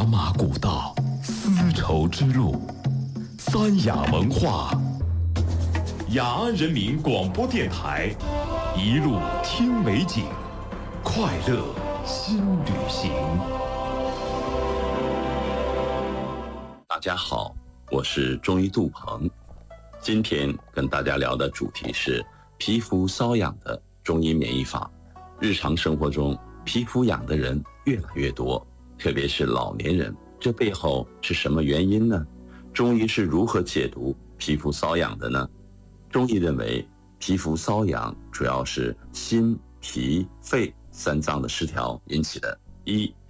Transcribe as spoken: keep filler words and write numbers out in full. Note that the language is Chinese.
茶马古道，丝绸之路，三雅文化。雅安人民广播电台，一路听美景，快乐新旅行。 大家好，我是中医杜鹏，今天跟大家聊的主题是皮肤瘙痒的中医免疫法。日常生活中，皮肤痒的人越来越多，特别是老年人，这背后是什么原因呢？中医是如何解读皮肤瘙痒的呢？中医认为，皮肤瘙痒主要是心、脾、肺三脏的失调引起的。一